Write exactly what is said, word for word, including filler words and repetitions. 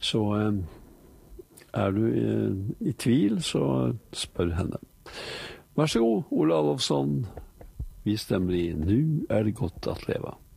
Så eh, er du eh, i tvil, så spør henne. Vær så god, Ole Adolfsson. Vi stemmer i «Nu er det godt at leva».